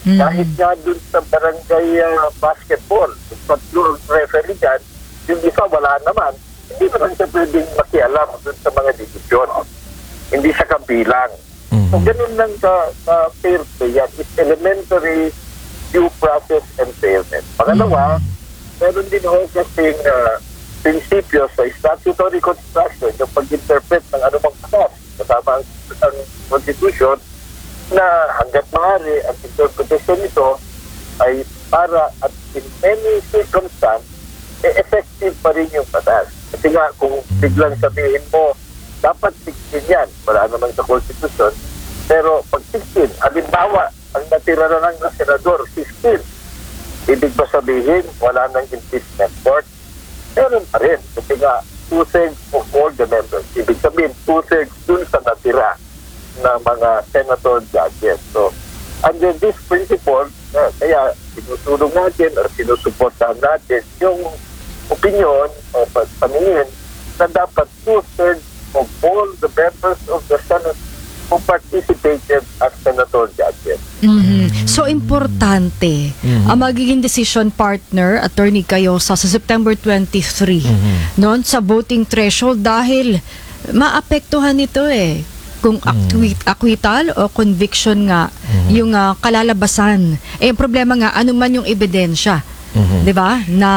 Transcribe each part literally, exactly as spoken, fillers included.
Mm. Kahit nga dun sa barangay uh, basketball, yung tatlo referee dyan, yung isa wala naman, hindi naman siya pwedeng makialam dun sa mga desisyon. Hindi siya kabilang. Mm-hmm. So, ganun lang ka, ka fair play yan. It's elementary due process and fairness. Pangalawa, mm-hmm. meron din ho kasing uh, prinsipyo sa statutory construction, yung pag-interpret ng anumang batas, kasama ang, ang Constitution, na hanggat maaari ang interpretation nito ay para at in many circumstances, eh, effective pa rin yung batas. Kasi nga, kung biglang sabihin mo, dapat sixteen yan, wala naman sa Constitution, pero pag sixteen, halimbawa, ang natira na lang ng senador, sixteen, ibig ba sabihin, wala nang impeachment court? Meron pa rin. Kasi nga, two-thirds of all the members. Ibig sabihin, two-thirds dun sa natira na mga senator judges. So, under this principle, uh, kaya sinusulong natin or sinusuportahan natin yung opinion o paningin na dapat two-thirds of all the members of the Senate who participated as senator judges. Mm-hmm. So, importante mm-hmm. ang magiging decision partner, Attorney Cayosa, sa September twenty-three mm-hmm. noon sa voting threshold dahil maapektuhan nito eh. Kung acquit, acquittal o conviction nga mm-hmm. yung uh, kalalabasan. Eh, yung problema nga, ano man yung ebidensya. Mm-hmm. 'Di ba? Na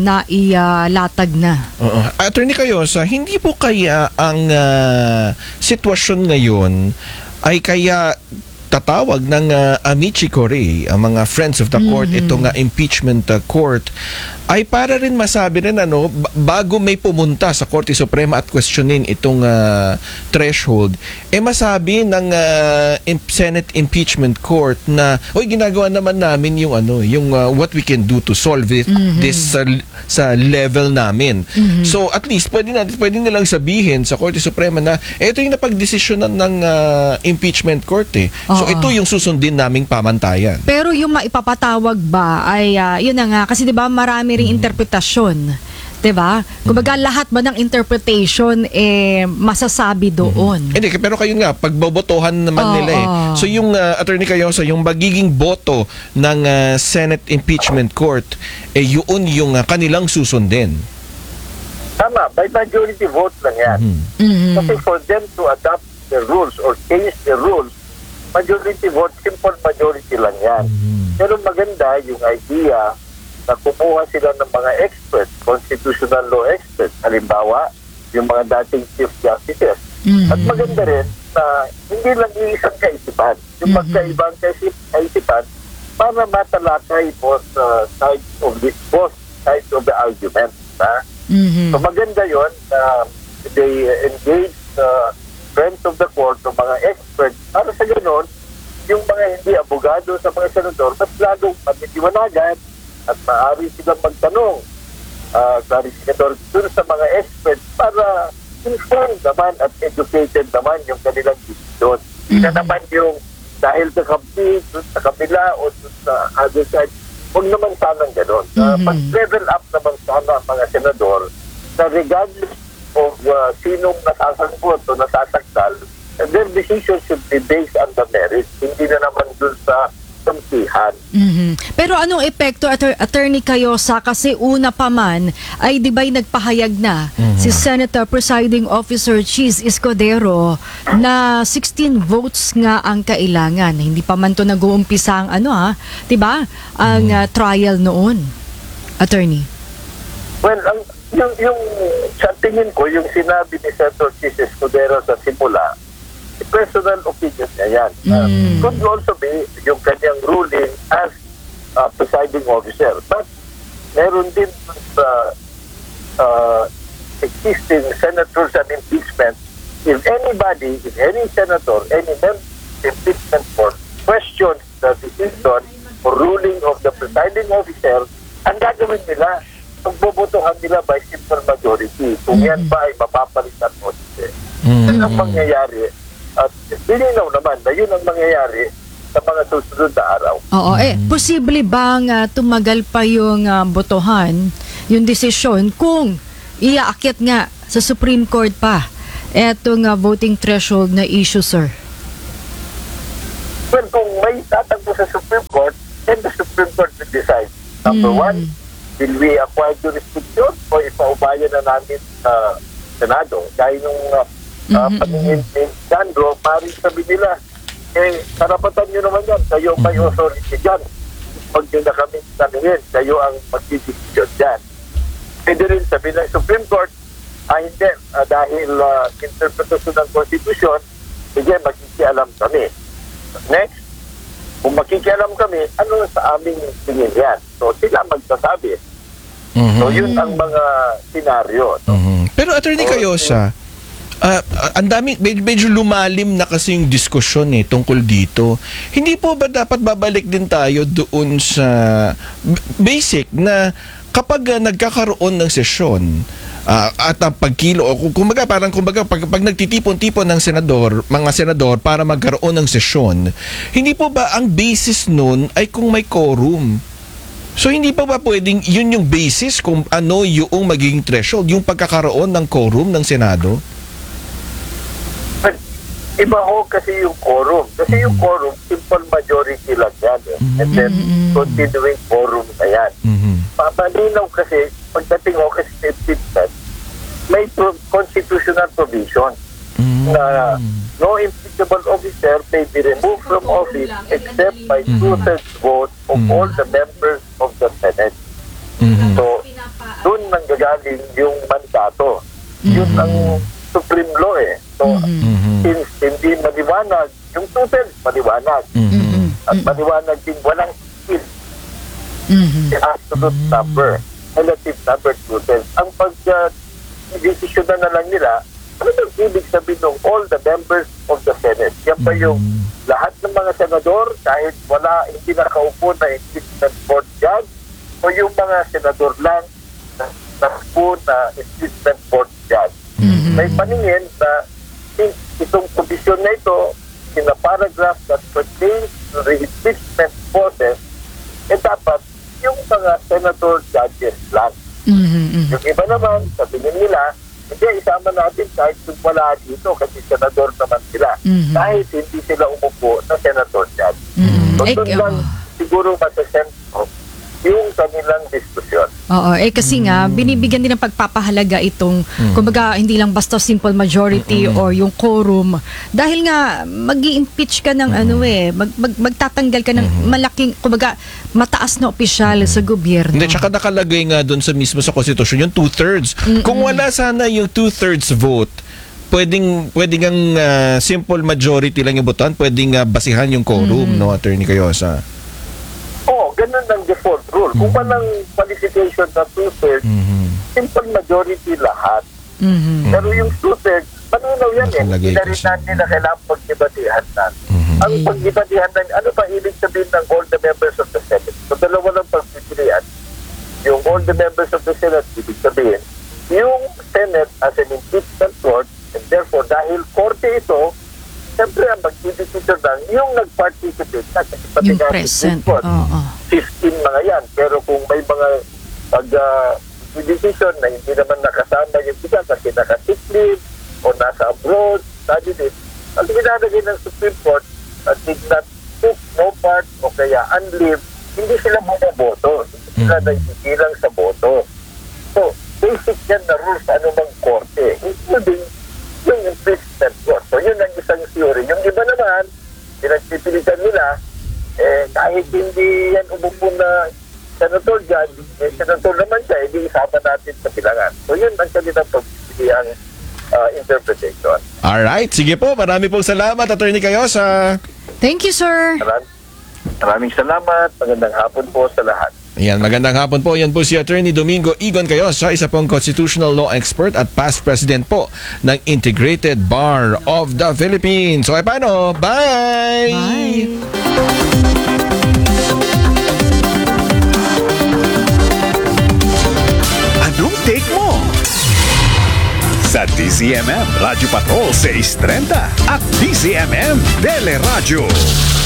nailatag uh, na. Uh-uh. Attorney Cayosa, hindi po kaya ang uh, sitwasyon ngayon ay kaya tatawag ng uh, Amici Cori, ang mga friends of the court, mm-hmm. itong uh, impeachment uh, court, ay para rin masabi rin ano, bago may pumunta sa Korte Suprema at questionin itong uh, threshold, eh masabi ng uh, Senate Impeachment Court na, oy, ginagawa naman namin yung ano, yung uh, what we can do to solve it, mm-hmm. this uh, sa level namin. Mm-hmm. So at least pwede natin pwede nilang sabihin sa Korte Suprema na ito yung napagdesisyonan ng uh, impeachment court eh. So Oo. ito yung susundin naming pamantayan. Pero yung maipapatawag ba ay uh, yun na nga kasi 'di ba marami ring mm-hmm. interpretasyon. 'Di ba? Kumbaga mm-hmm. lahat ba ng interpretation eh masasabi doon. Mm-hmm. Hindi, pero kayo nga pagbobotohan naman oh, nila eh. Oh. So yung uh, Attorney Cayosa, yung magiging boto ng uh, Senate Impeachment Court eh yun yung uh, kanilang susundin. Tama, by majority vote lang yan. Mm-hmm. Mm-hmm. Kasi for them to adopt the rules or change the rules, majority vote, simple majority lang yan. Mm-hmm. Pero maganda yung idea na kumuha sila ng mga experts, constitutional law experts, halimbawa, yung mga dating Chief Justices. Mm-hmm. At maganda rin na hindi lang iisang kaisipan, yung mm-hmm. magkaibang kaisipan para matalakay both uh, sides of this, both sides of the argument. Ha? Mm-hmm. So maganda yun na uh, they engage uh, friends of the court o mga experts para sa gano'n, yung mga hindi abogado sa mga senador, mas lalong matitiwanagan at maaari silang magtanong uh, clarificador dun sa mga experts para informed naman at educated naman yung kanilang decision. Hindi mm-hmm. na naman yung dahil sa kampi, dun sa kabila o dun sa other side, huwag naman sanang gano'n. Uh, mm-hmm. Pag-level up naman sana mga senador na regardless of uh, sinong nasasangkot o nasasaktal, their decision should be based on the merits, hindi na naman dun sa kampihan. Mm-hmm. Pero anong epekto, Atter- Attorney Cayosa, kasi una pa man ay di ba'y nagpahayag na mm-hmm. si Senator Presiding Officer Cheese Escudero na sixteen votes nga ang kailangan. Hindi pa man to nag-uumpisa ang ano ha, di ba? Ang mm-hmm. uh, trial noon, Attorney. Well, ang, yung, yung sa tingin ko, yung sinabi ni Senator Cheese Escudero sa simula, personal opinion niya yan. Mm. Uh, could also be yung kanyang ruling as uh, presiding officer. But meron din sa uh, existing senators and impeachment, if anybody, if any senator, any member of the impeachment court questions the decision or ruling of the presiding officer, ang gagawin nila, magbobotohan nila by simple majority. Kung yan ba ay mapapalitan o hindi. Mm. Yan ang mangyayari. At bilinaw naman na yun ang mangyayari sa mga susunod na araw. Oo, eh, posible bang uh, tumagal pa yung uh, botohan, yung desisyon, kung iaakit nga sa Supreme Court pa etong uh, voting threshold na issue, sir? Well, kung may tatakbo sa Supreme Court, and the Supreme Court will decide. Number Mm. one, will we acquire jurisdiction o ipaubayan na namin sa Senado? Dahil nung uh, uh, Mhm, paningin ni Sandro, maaaring sabi nila, eh, karapatan nyo naman yan. Kayo may authority dyan. Pag nyo na kami tanungin, kayo ang magdidesisyon dyan. Pwede rin sabi ng Supreme Court, ah, hindi, ah, dahil uh, interpretasyon ng Constitution, sige, magkikialam kami. Next, kung makikialam kami, ano sa aming tingin yan? So, sila magsasabi. Mhm. So, yun ang mga senaryo. No? Mhm. Pero Attorney Oh, Cayosa, ah, ah, ang dami, med- medyo lumalim na kasi yung diskusyon eh tungkol dito. Hindi po ba dapat babalik din tayo doon sa b- basic na kapag ah, nagkakaroon ng sesyon ah, at ang pagkilo o kung- kumbaga parang kumbaga pag, pag nagtitipon-tipon ng senador, mga senador para magkaroon ng sesyon, hindi po ba ang basis nun ay kung may quorum? So hindi pa ba pwedeng yun yung basis kung ano yung magiging threshold, yung pagkakaroon ng quorum ng Senado? But, iba ho kasi yung quorum. Kasi yung quorum, simple majority lang yan. Eh. And then, continuing quorum na yan. Mhm. Pamalinaw kasi, pagdating ho kasi sa impeachment, may pro- constitutional provision Mm. na no impeachable officer may be removed from office except by two-thirds vote of all the members of the Senate. Mhm. So, doon nanggagaling yung mandato. Yun ang supreme law eh. So, Mhm. since hindi maliwanag, yung two-thirds maliwanag. Mhm. At maliwanag din walang skill. Mhm. The absolute number, relative number two-thirds. Ang pag-desisyon na na lang nila, ano bang ibig sabihin ng all the members of the Senate? Yan ba yung lahat ng mga senador kahit wala, hindi nakaupo na impeachment court judge o yung mga senador lang na nakaupo na impeachment court judge? May paningin na since itong provision na ito in a paragraph that pertains to the impeachment process, eh dapat yung mga senator judges lang. Mhm. Yung iba naman, sabihin nila, hindi, isama natin kahit kung wala dito kasi senador naman sila. Mhm. Kahit hindi sila umupo na senator judge. Mhm. So, Eh, doon lang oo. siguro masasentro yung kanilang diskusyon. Oo, eh kasi nga binibigyan din ng pagpapahalaga itong kumbaga hindi lang basta simple majority or yung quorum dahil nga magi-impeach ka ng ano eh mag, mag, magtatanggal ka ng malaking kumbaga mataas na opisyal sa gobyerno. Hindi, tsaka nakalagay nga doon sa mismo sa Constitution yung two-thirds. Kung wala sana yung two-thirds vote, pwedeng pwedeng ang ah, simple majority lang yung botohan, pwedeng ah, basihan yung quorum, no, Attorney Cayosa? Oo, ganun ang default rule. Kung walang qualification na two-thirds, simple majority lahat. Mhm. Pero yung two-thirds, malinaw yan eh. Nakalagay Hindi na rin kasi. natin na kailangan pagdibatihan na. Ang pagdibatihan na, ano ba ibig sabihin ng all the members of the Senate? So, dalawa lang pagpipilian. Yung all the members of the Senate, ibig sabihin, yung Senate as an impeachment court, and therefore, dahil korte ito, siyempre ang mag-decision lang, yung nag-participate na kasi pati Yung nga present. Supreme Court, Oo. fifteen mga yan. Pero kung may mga pag uh, decision na hindi naman nakasama yung iba kasi naka-sick leave o nasa abroad, study leave, ang ginalagay ng Supreme Court uh, did not took no part o kaya unleave, hindi sila bumoboto. Hindi sila nagsikilang sa boto. So, basic yan na rules sa anumang korte, including yung impeachment court. So, yun ang isang theory. Yung iba naman, pinagpipilitan nila, eh, kahit hindi yan umupo na senator dyan, eh, senator naman siya, hindi isama natin sa bilangan. So, yun ang kanilang pagpipiliang uh, interpretation. Alright, sige po. Marami pong salamat, Attorney Cayosa. Thank you, sir. Maraming, maraming salamat. Magandang hapon po sa lahat. Ayan, magandang hapon po. Yan po si Attorney Domingo Igon Cayosa, isa pong constitutional law expert at past president po ng Integrated Bar of the Philippines. So, ay paano? Bye! Bye. Anong take mo? Sa D Z M M Radio Patrol seiscientos treinta at D Z M M Teleradyo.